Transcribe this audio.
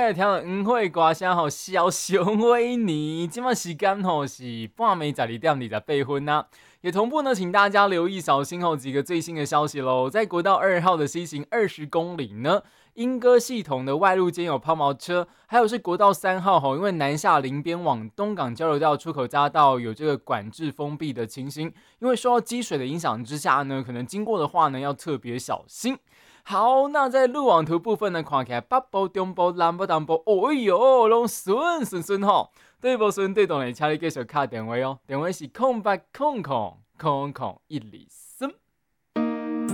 来听到黄火歌声吼，小熊维尼。今晚时间吼是半暝12:28啊。也同步呢，请大家留意小心后几个最新的消息喽。在国道2号的西行20公里呢，莺歌系统的外路间有抛锚车，还有是国道3号吼，因为南下林边往东港交流道出口匝道有这个管制封闭的情形，因为受到积水的影响之下呢，可能经过的话呢要特别小心。好，那在路网图部分呢，看起来北部、中部、南部、东部，哦哟，拢顺吼。对无顺对动的，请你继续打电话哦，电话是0800000012